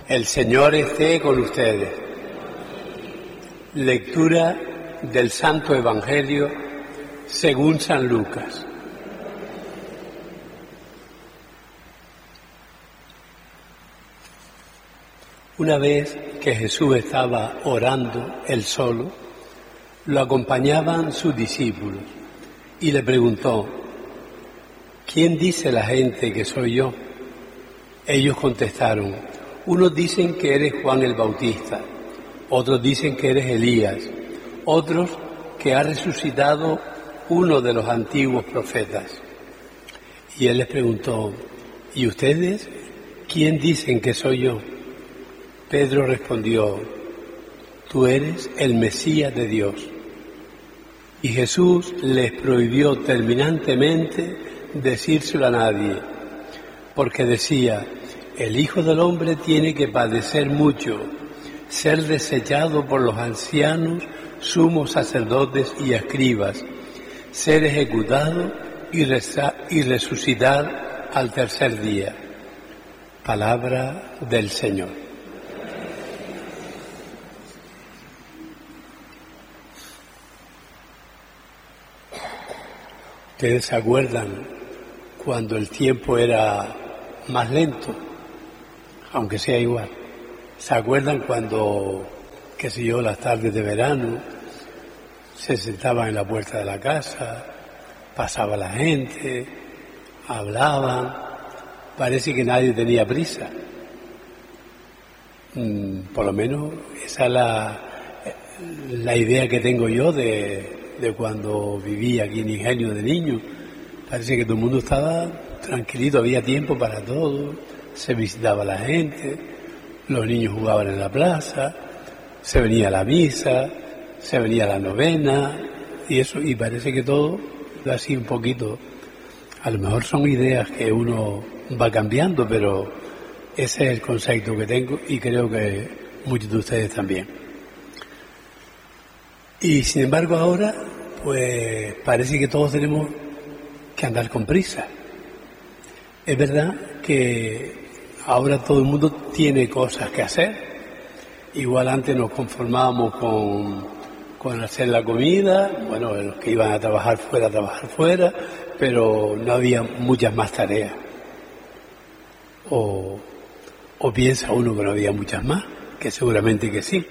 El Señor esté con ustedes. Lectura del Santo Evangelio según San Lucas. Una vez que Jesús estaba orando él solo, lo acompañaban sus discípulos y le preguntó: ¿quién dice la gente que soy yo? Ellos contestaron: unos dicen que eres Juan el Bautista, otros dicen que eres Elías, otros que ha resucitado uno de los antiguos profetas. Y él les preguntó: ¿y ustedes quién dicen que soy yo? Pedro respondió: tú eres el Mesías de Dios. Y Jesús les prohibió terminantemente decírselo a nadie, porque decía: el Hijo del Hombre tiene que padecer mucho, ser desechado por los ancianos, sumos sacerdotes y escribas, ser ejecutado y resucitar al tercer día. Palabra del Señor. ¿Ustedes se acuerdan cuando el tiempo era más lento? Aunque sea igual. ¿Se acuerdan cuando, qué sé yo, las tardes de verano, se sentaban en la puerta de la casa, pasaba la gente, hablaban, parece que nadie tenía prisa? Por lo menos esa es la idea que tengo yo de cuando vivía aquí en Ingenio de niño. Parece que todo el mundo estaba tranquilito, había tiempo para todo, se visitaba la gente, los niños jugaban en la plaza, se venía a la misa, se venía a la novena y eso, y parece que todo iba así un poquito. A lo mejor son ideas que uno va cambiando, pero ese es el concepto que tengo y creo que muchos de ustedes también. Y sin embargo ahora, pues parece que todos tenemos que andar con prisa. Es verdad que ahora todo el mundo tiene cosas que hacer. Igual antes nos conformábamos con hacer la comida, bueno, los que iban a trabajar fuera, pero no había muchas más tareas. O piensa uno que no había muchas más, que seguramente que sí.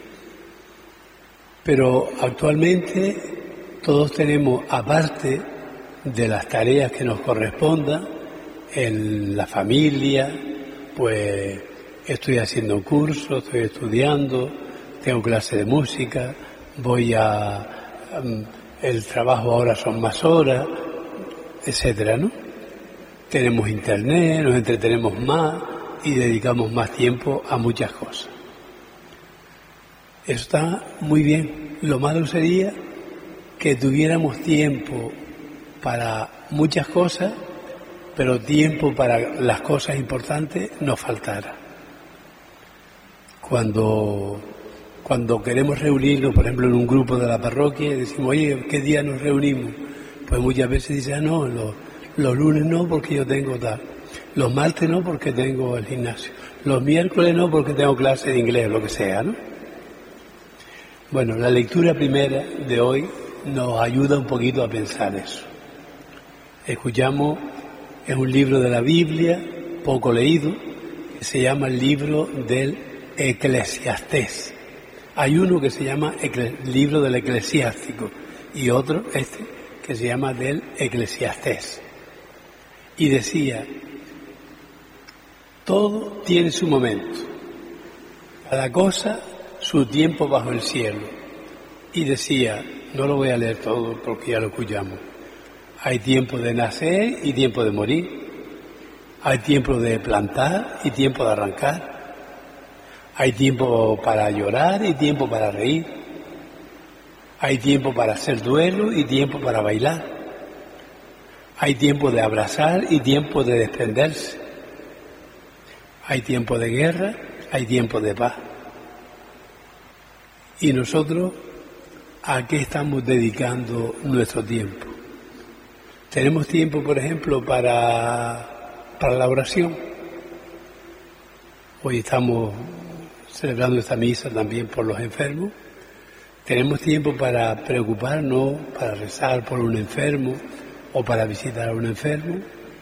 Pero actualmente todos tenemos, aparte de las tareas que nos correspondan en la familia, pues estoy haciendo un curso, estoy estudiando, tengo clase de música, el trabajo ahora son más horas, etcétera, ¿no? Tenemos internet, nos entretenemos más y dedicamos más tiempo a muchas cosas. Eso está muy bien. Lo malo sería que tuviéramos tiempo para muchas cosas, pero tiempo para las cosas importantes nos faltara. Cuando queremos reunirnos, por ejemplo, en un grupo de la parroquia, y decimos: oye, ¿qué día nos reunimos? Pues muchas veces dicen: no, los lunes no porque yo tengo tal, los martes no porque tengo el gimnasio, los miércoles no porque tengo clase de inglés o lo que sea, ¿no? Bueno, la lectura primera de hoy nos ayuda un poquito a pensar eso. Escuchamos, es un libro de la Biblia, poco leído, que se llama el libro del Eclesiastés. Hay uno que se llama libro del Eclesiástico y otro, que se llama del Eclesiastés. Y decía: todo tiene su momento, cada cosa su tiempo bajo el cielo. Y decía, no lo voy a leer todo porque ya lo escuchamos: hay tiempo de nacer y tiempo de morir, hay tiempo de plantar y tiempo de arrancar, hay tiempo para llorar y tiempo para reír, hay tiempo para hacer duelo y tiempo para bailar, hay tiempo de abrazar y tiempo de desprenderse, hay tiempo de guerra, hay tiempo de paz. ¿Y nosotros a qué estamos dedicando nuestro tiempo? Tenemos tiempo, por ejemplo, para la oración. Hoy estamos celebrando esta misa también por los enfermos. Tenemos tiempo para preocuparnos, para rezar por un enfermo o para visitar a un enfermo.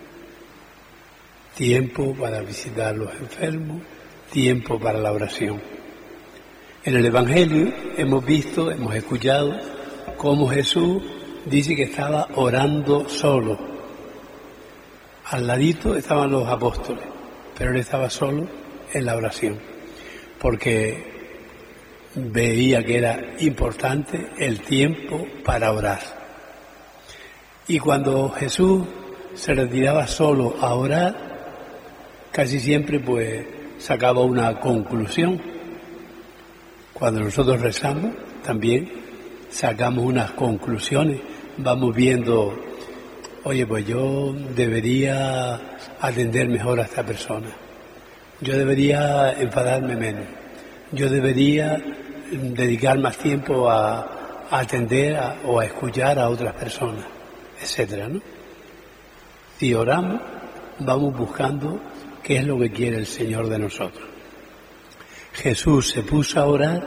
Tiempo para visitar a los enfermos, tiempo para la oración. En el Evangelio hemos visto, hemos escuchado cómo Jesús dice que estaba orando solo. Al ladito estaban los apóstoles, pero él estaba solo en la oración, porque veía que era importante el tiempo para orar. Y cuando Jesús se retiraba solo a orar, casi siempre pues sacaba una conclusión. Cuando nosotros rezamos también sacamos unas conclusiones, vamos viendo, oye, pues yo debería atender mejor a esta persona, yo debería enfadarme menos, yo debería dedicar más tiempo a atender o a escuchar a otras personas, etcétera, ¿no? Si oramos, vamos buscando qué es lo que quiere el Señor de nosotros. Jesús se puso a orar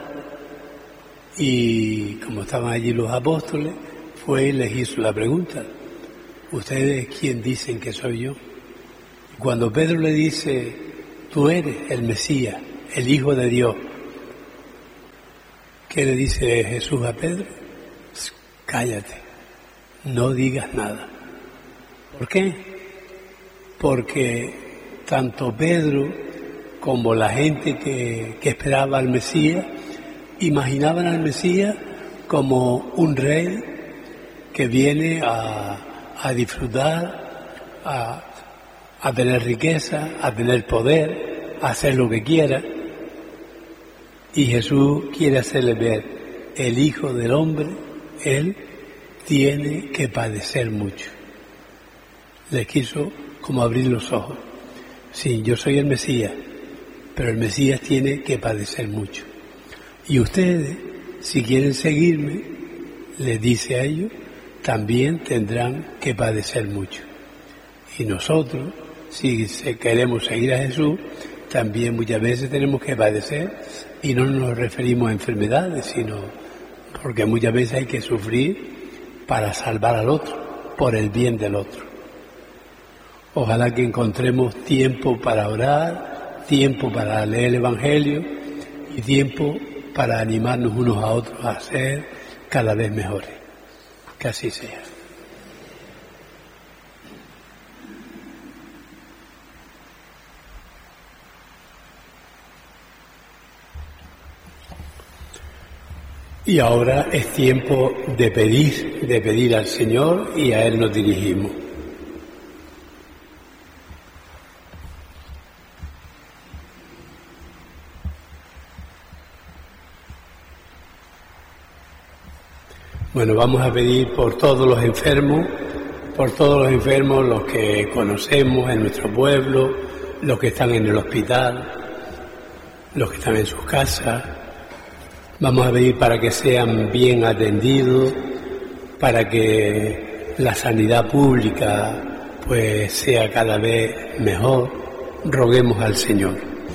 y, como estaban allí los apóstoles, fue y les hizo la pregunta: ¿ustedes quién dicen que soy yo? Cuando Pedro le dice: tú eres el Mesías, el Hijo de Dios, ¿qué le dice Jesús a Pedro? Cállate, no digas nada. ¿Por qué? Porque tanto Pedro como la gente que esperaba al Mesías imaginaban al Mesías como un rey que viene a disfrutar, a tener riqueza, a tener poder, a hacer lo que quiera. Y Jesús quiere hacerle ver: el Hijo del Hombre, Él tiene que padecer mucho. Les quiso como abrir los ojos. Sí, yo soy el Mesías, pero el Mesías tiene que padecer mucho. Y ustedes, si quieren seguirme, les dice a ellos, también tendrán que padecer mucho. Y nosotros, si queremos seguir a Jesús, también muchas veces tenemos que padecer, y no nos referimos a enfermedades, sino porque muchas veces hay que sufrir para salvar al otro, por el bien del otro. Ojalá que encontremos tiempo para orar, tiempo para leer el Evangelio y tiempo para animarnos unos a otros a ser cada vez mejores. Que así sea. Y ahora es tiempo de pedir al Señor, y a Él nos dirigimos. Bueno, vamos a pedir por todos los enfermos, los que conocemos en nuestro pueblo, los que están en el hospital, los que están en sus casas. Vamos a pedir para que sean bien atendidos, para que la sanidad pública pues sea cada vez mejor. Roguemos al Señor.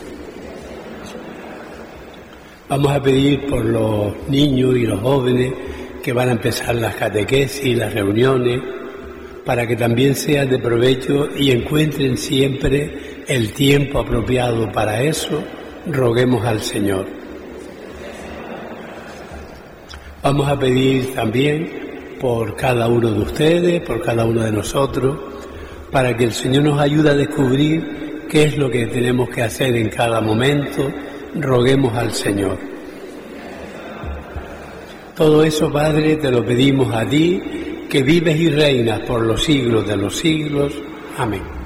Vamos a pedir por los niños y los jóvenes que van a empezar las catequesis, las reuniones, para que también sean de provecho y encuentren siempre el tiempo apropiado para eso. Roguemos al Señor. Vamos a pedir también por cada uno de ustedes, por cada uno de nosotros, para que el Señor nos ayude a descubrir qué es lo que tenemos que hacer en cada momento. Roguemos al Señor. Todo eso, Padre, te lo pedimos a ti, que vives y reinas por los siglos de los siglos. Amén.